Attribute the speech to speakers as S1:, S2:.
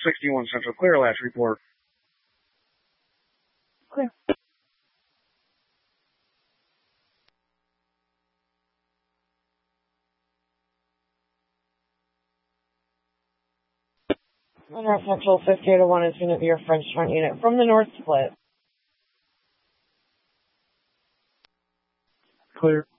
S1: 61 Central, clear last report.
S2: Clear. Monroe Central 5801 is going to be your French front unit from the north split.
S1: Clear.